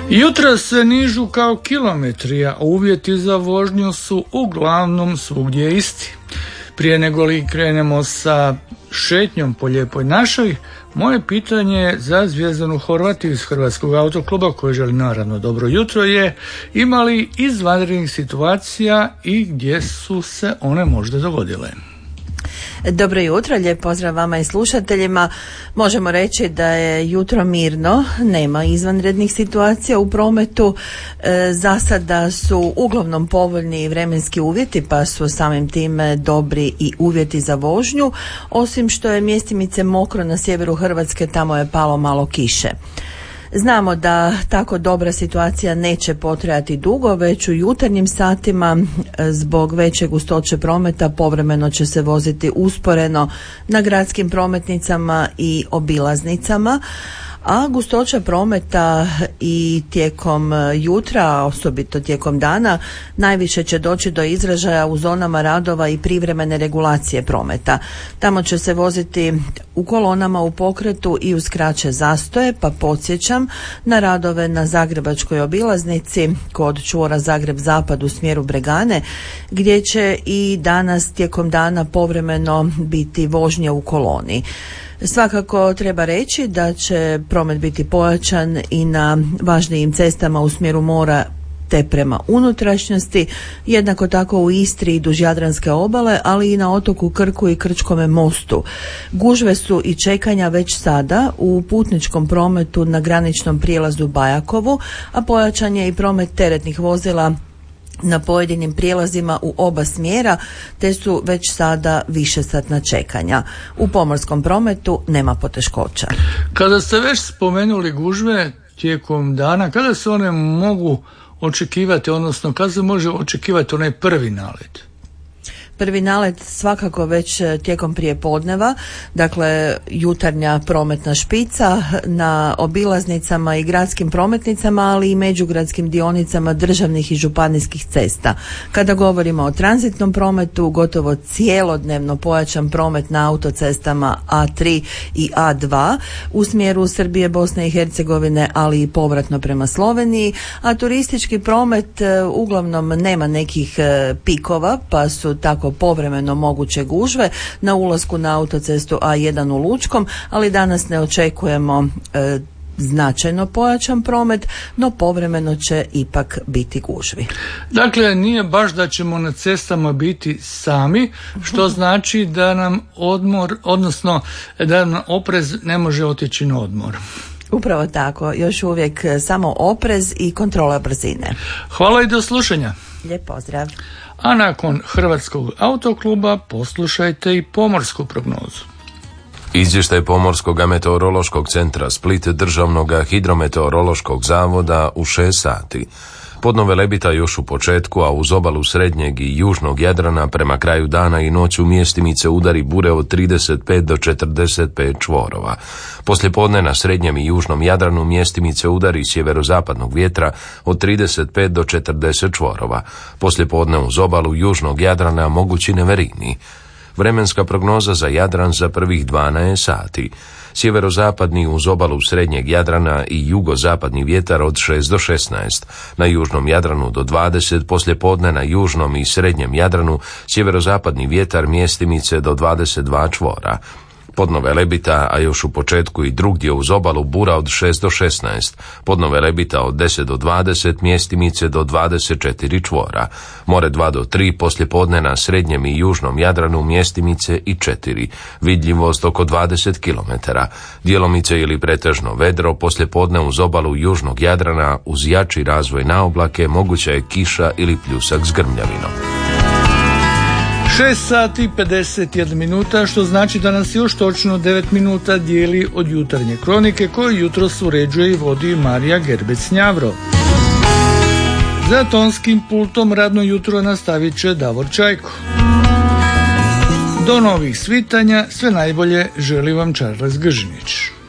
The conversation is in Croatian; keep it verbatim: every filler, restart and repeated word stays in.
Jutra se nižu kao kilometri, a uvjeti za vožnju su uglavnom svugdje isti. Prije nego li krenemo sa šetnjom po lijepoj našoj, moje pitanje za Zvjezdanu Horvat iz Hrvatskog autokluba, koji želi naravno dobro jutro, je: ima li izvanrednih situacija i gdje su se one možda dogodile? Dobro jutro, lijep pozdrav vama i slušateljima. Možemo reći da je jutro mirno, nema izvanrednih situacija u prometu. E, za sada su uglavnom povoljni vremenski uvjeti, pa su samim tim dobri i uvjeti za vožnju, osim što je mjestimice mokro na sjeveru Hrvatske, tamo je palo malo kiše. Znamo da tako dobra situacija neće potrajati dugo, već u jutarnjim satima zbog veće gustoće prometa povremeno će se voziti usporeno na gradskim prometnicama i obilaznicama, a gustoća prometa i tijekom jutra, osobito tijekom dana, najviše će doći do izražaja u zonama radova i privremene regulacije prometa. Tamo će se voziti u kolonama u pokretu i uz kraće zastoje, pa podsjećam na radove na Zagrebačkoj obilaznici kod čvora Zagreb-Zapad u smjeru Bregane, gdje će i danas tijekom dana povremeno biti vožnje u koloni. Svakako treba reći da će promet biti pojačan i na važnijim cestama u smjeru mora te prema unutrašnjosti, jednako tako u Istri i duž Jadranske obale, ali i na otoku Krku i Krčkome mostu. Gužve su i čekanja već sada u putničkom prometu na graničnom prijelazu Bajakovu, a pojačan je i promet teretnih vozila na pojedinim prijelazima u oba smjera, te su već sada višesatna čekanja. U pomorskom prometu nema poteškoća. Kada ste već spomenuli gužve tijekom dana, kada se one mogu očekivati, odnosno kada se može očekivati onaj prvi nalet? Prvi nalet svakako već tijekom prijepodneva, dakle jutarnja prometna špica na obilaznicama i gradskim prometnicama, ali i međugradskim dionicama državnih i županijskih cesta. Kada govorimo o tranzitnom prometu, gotovo cijelodnevno pojačan promet na autocestama A tri i A dva u smjeru Srbije, Bosne i Hercegovine, ali i povratno prema Sloveniji, a turistički promet uglavnom nema nekih pikova, pa su tako povremeno moguće gužve na ulasku na autocestu A jedan u Lučkom, ali danas ne očekujemo e, značajno pojačan promet, no povremeno će ipak biti gužvi. Dakle, nije baš da ćemo na cestama biti sami, što znači da nam odmor, odnosno da nam oprez ne može otići na odmor. Upravo tako, još uvijek samo oprez i kontrola brzine. Hvala i do slušanja. Lijep pozdrav. A nakon Hrvatskog autokluba poslušajte i pomorsku prognozu. Izvještaj Pomorskog meteorološkog centra Split, Državnog hidrometeorološkog zavoda u šest sati. Podno Velebita još u početku, a uz obalu srednjeg i južnog Jadrana prema kraju dana i noću mjestimice udari bure od trideset pet do četrdeset pet čvorova. Poslijepodne na srednjem i južnom Jadranu mjestimice udari sjeverozapadnog vjetra od trideset pet do četrdeset čvorova. Poslijepodne uz obalu južnog Jadrana mogući neverini. Vremenska prognoza za Jadran za prvih dvanaest sati. Sjeverozapadni uz obalu srednjeg Jadrana i jugozapadni vjetar od šest do šesnaest. Na južnom Jadranu do dvadeset, poslijepodne na južnom i srednjem Jadranu sjeverozapadni vjetar mjestimice do dvadeset dva čvora. Podno Velebita, a još u početku i drugdje uz obalu bura od šest do šesnaest. Podno Velebita od deset do dvadeset, mjestimice do dvadeset četiri čvora. More dva do tri, poslijepodne na srednjem i južnom Jadranu mjestimice i četiri. Vidljivost oko dvadeset kilometara. Djelomice ili pretežno vedro, poslijepodne uz obalu južnog Jadrana uz jači razvoj na oblake moguća je kiša ili pljusak s grmljavinom. šest sati pedeset jedna minuta, što znači da nas još točno devet minuta dijeli od jutarnje kronike koju jutros uređuje i vodi Marija Gerbec-Njavro. Za tonskim pultom radno jutro nastavit će Davor Čajko. Do novih svitanja sve najbolje želi vam Charles Gržinić.